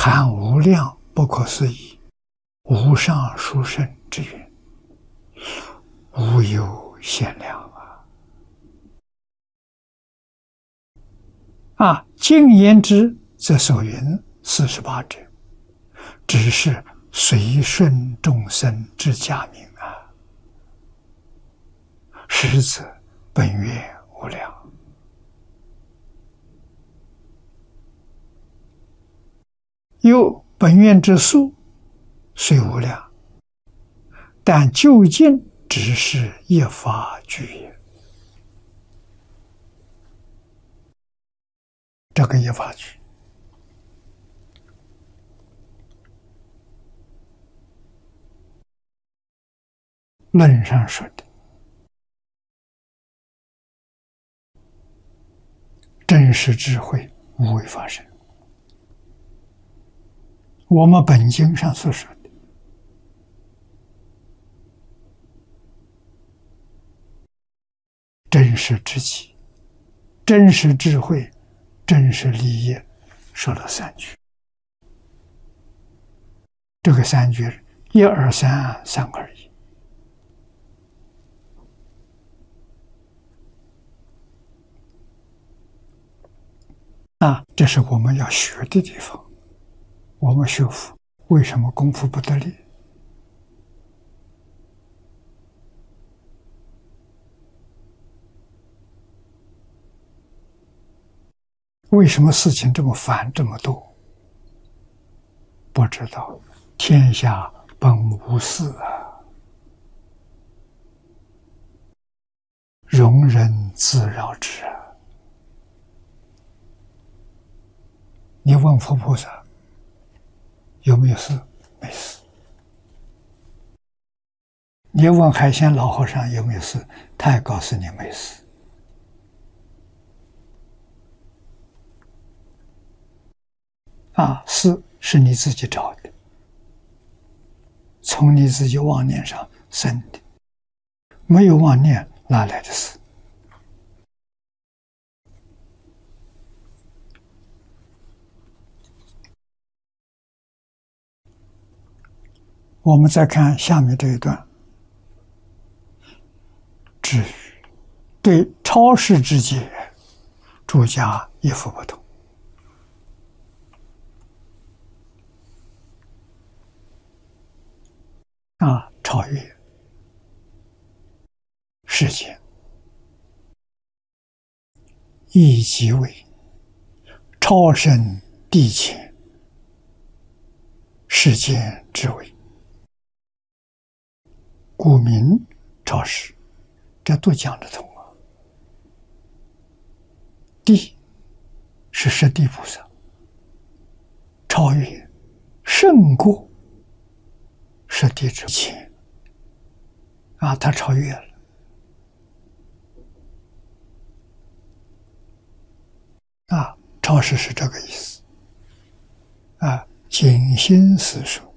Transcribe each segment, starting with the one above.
含无量不可思议无上殊胜之云，无有限量经言之，则所云48者，只是随顺众生之假名实则本愿无量。有本愿之数虽无量，但究竟只是一法具也。这个一法具，论上说的真实智慧无为法身，我们本经上所说的真实之极、真实智慧、真实利益，说了3句。这个3句1、2、3，三个而已。这是我们要学的地方。我们学佛为什么功夫不得力？为什么事情这么烦这么多？不知道天下本无事容人自扰之你问佛菩萨有没有事？没事。你问海鲜老和尚有没有事？他也告诉你没事。事是你自己找的，从你自己妄念上生的，没有妄念哪来的事？我们再看下面这一段，至于对超世之解，诸家亦复不同。超越世间，亦即为超生地浅，世间之为，故名超世，这都讲得通地是十地菩萨，超越胜过十地之前他超越了超世是这个意思谨心思说，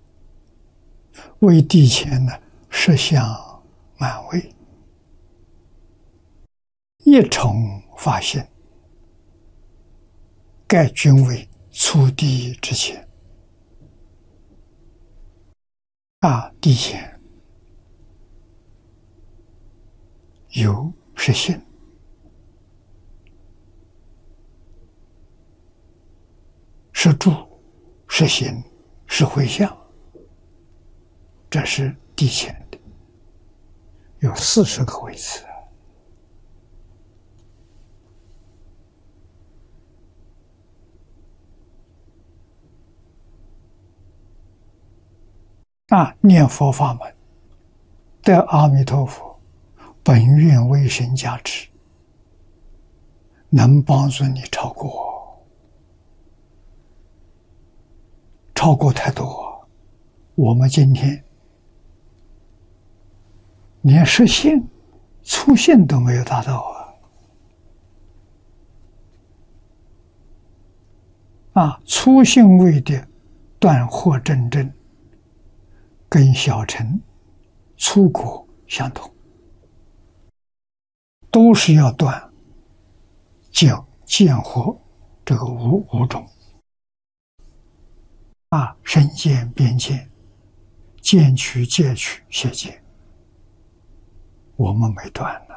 为地前呢实相满位，一重发现，盖均为初地之前地前有是心，是住，是心，是回向，这是地前的，有40个位次念佛法门得阿弥陀佛本愿威神加持，能帮助你超过太多。我们今天连实性初性都没有达到初性位的断惑真正跟小乘初果相同，都是要断见惑这个五种身见、边见、见取、戒取、邪见，我们没断呢。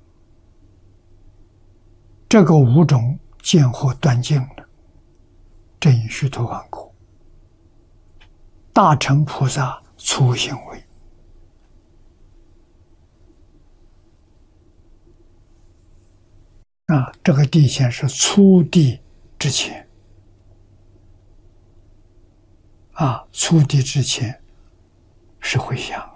这个五种见惑断尽了，正应须陀洹果。大乘菩萨初行为，这个地线是初地之前，初地之前是回向。